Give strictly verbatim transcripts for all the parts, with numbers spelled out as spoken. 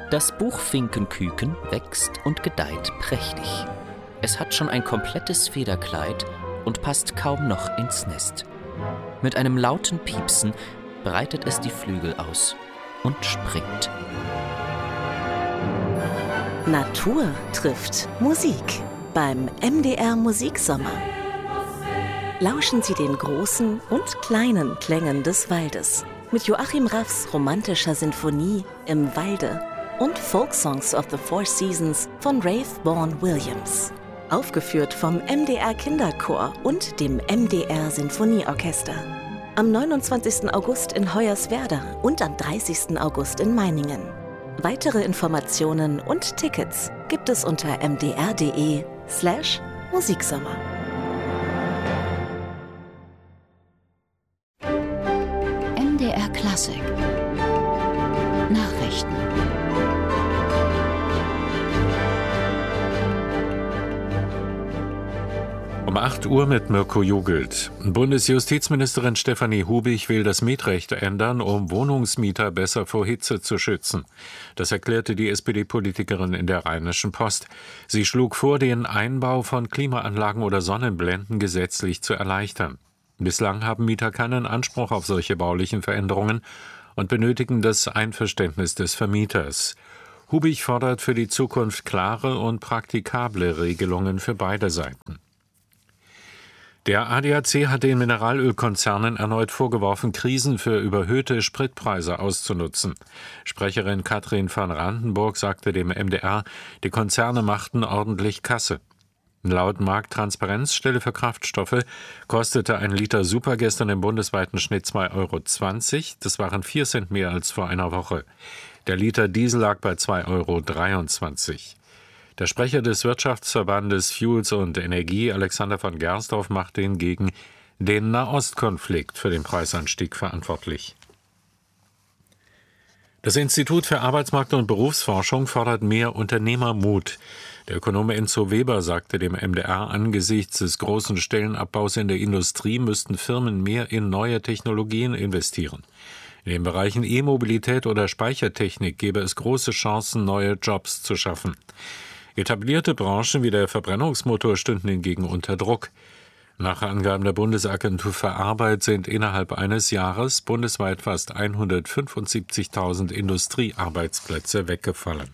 Das Buchfinkenküken wächst und gedeiht prächtig. Es hat schon ein komplettes Federkleid und passt kaum noch ins Nest. Mit einem lauten Piepsen breitet es die Flügel aus und springt. Natur trifft Musik beim M D R Musiksommer. Lauschen Sie den großen und kleinen Klängen des Waldes mit Joachim Raffs romantischer Sinfonie Im Walde und Folksongs of the Four Seasons von Rafe Vaughan Williams. Aufgeführt vom M D R Kinderchor und dem M D R Sinfonieorchester. Am neunundzwanzigsten August in Hoyerswerda und am dreißigsten August in Meiningen. Weitere Informationen und Tickets gibt es unter mdr.de slash Musiksommer. M D R Klassik Nachrichten. Um acht Uhr mit Mirko Jugelt. Bundesjustizministerin Stefanie Hubich will das Mietrecht ändern, um Wohnungsmieter besser vor Hitze zu schützen. Das erklärte die S P D-Politikerin in der Rheinischen Post. Sie schlug vor, den Einbau von Klimaanlagen oder Sonnenblenden gesetzlich zu erleichtern. Bislang haben Mieter keinen Anspruch auf solche baulichen Veränderungen und benötigen das Einverständnis des Vermieters. Hubich fordert für die Zukunft klare und praktikable Regelungen für beide Seiten. Der A D A C hat den Mineralölkonzernen erneut vorgeworfen, Krisen für überhöhte Spritpreise auszunutzen. Sprecherin Katrin van Randenburg sagte dem M D R, die Konzerne machten ordentlich Kasse. Laut Markttransparenzstelle für Kraftstoffe kostete ein Liter Super gestern im bundesweiten Schnitt zwei Euro zwanzig. Das waren vier Cent mehr als vor einer Woche. Der Liter Diesel lag bei zwei Euro dreiundzwanzig. Der Sprecher des Wirtschaftsverbandes Fuels und Energie, Alexander von Gersdorf, machte hingegen den Nahostkonflikt für den Preisanstieg verantwortlich. Das Institut für Arbeitsmarkt- und Berufsforschung fordert mehr Unternehmermut. Der Ökonom Enzo Weber sagte dem M D R, angesichts des großen Stellenabbaus in der Industrie müssten Firmen mehr in neue Technologien investieren. In den Bereichen E-Mobilität oder Speichertechnik gäbe es große Chancen, neue Jobs zu schaffen. Etablierte Branchen wie der Verbrennungsmotor stünden hingegen unter Druck. Nach Angaben der Bundesagentur für Arbeit sind innerhalb eines Jahres bundesweit fast hundertfünfundsiebzigtausend Industriearbeitsplätze weggefallen.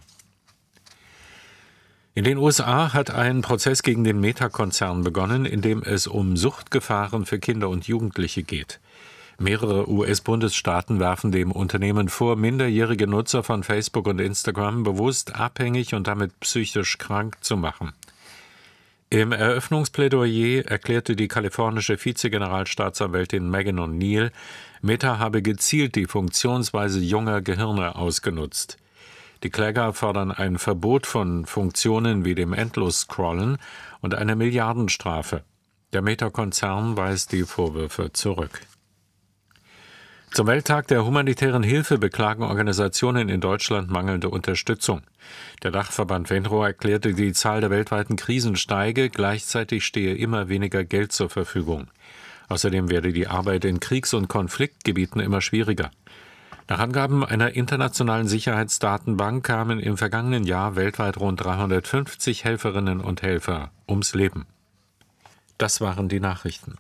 In den U S A hat ein Prozess gegen den Meta-Konzern begonnen, in dem es um Suchtgefahren für Kinder und Jugendliche geht. Mehrere U S-Bundesstaaten werfen dem Unternehmen vor, minderjährige Nutzer von Facebook und Instagram bewusst abhängig und damit psychisch krank zu machen. Im Eröffnungsplädoyer erklärte die kalifornische Vizegeneralstaatsanwältin Megan O'Neill, Meta habe gezielt die Funktionsweise junger Gehirne ausgenutzt. Die Kläger fordern ein Verbot von Funktionen wie dem Endlos-Scrollen und eine Milliardenstrafe. Der Meta-Konzern weist die Vorwürfe zurück. Zum Welttag der humanitären Hilfe beklagen Organisationen in Deutschland mangelnde Unterstützung. Der Dachverband Venro erklärte, die Zahl der weltweiten Krisen steige, gleichzeitig stehe immer weniger Geld zur Verfügung. Außerdem werde die Arbeit in Kriegs- und Konfliktgebieten immer schwieriger. Nach Angaben einer internationalen Sicherheitsdatenbank kamen im vergangenen Jahr weltweit rund dreihundertfünfzig Helferinnen und Helfer ums Leben. Das waren die Nachrichten.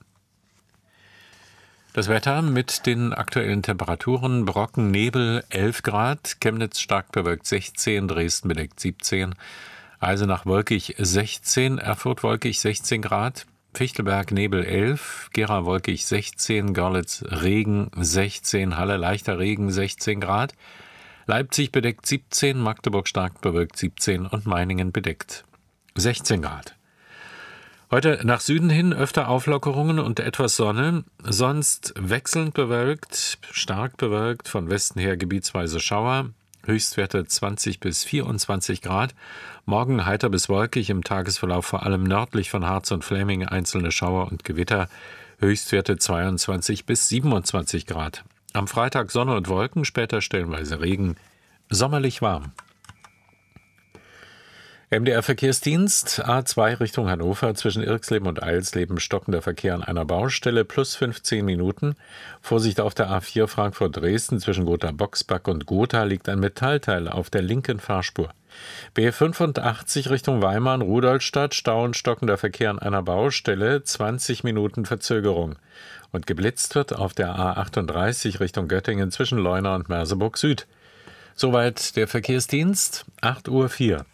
Das Wetter mit den aktuellen Temperaturen: Brocken, Nebel elf Grad, Chemnitz stark bewölkt sechzehn, Dresden bedeckt siebzehn, Eisenach wolkig sechzehn, Erfurt wolkig sechzehn Grad, Fichtelberg Nebel elf, Gera wolkig sechzehn, Görlitz Regen sechzehn, Halle leichter Regen sechzehn Grad, Leipzig bedeckt siebzehn, Magdeburg stark bewölkt siebzehn und Meiningen bedeckt sechzehn Grad. Heute nach Süden hin öfter Auflockerungen und etwas Sonne, sonst wechselnd bewölkt, stark bewölkt, von Westen her gebietsweise Schauer, Höchstwerte zwanzig bis vierundzwanzig Grad, morgen heiter bis wolkig, im Tagesverlauf vor allem nördlich von Harz und Fläming einzelne Schauer und Gewitter, Höchstwerte zweiundzwanzig bis siebenundzwanzig Grad. Am Freitag Sonne und Wolken, später stellenweise Regen, sommerlich warm. M D R-Verkehrsdienst, A zwei Richtung Hannover, zwischen Irxleben und Eilsleben stockender Verkehr an einer Baustelle, plus fünfzehn Minuten. Vorsicht auf der A vier Frankfurt-Dresden, zwischen Gotha-Boxback und Gotha liegt ein Metallteil auf der linken Fahrspur. B fünfundachtzig Richtung Weimar, Rudolstadt, Stau und stockender Verkehr an einer Baustelle, zwanzig Minuten Verzögerung. Und geblitzt wird auf der A achtunddreißig Richtung Göttingen zwischen Leuna und Merseburg Süd. Soweit der Verkehrsdienst, acht Uhr vier.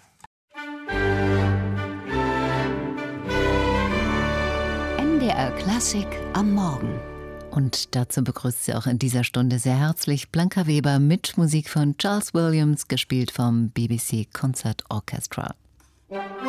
M D R Klassik am Morgen. Und dazu begrüßt sie auch in dieser Stunde sehr herzlich Blanca Weber mit Musik von Charles Williams, gespielt vom B B C Concert Orchestra.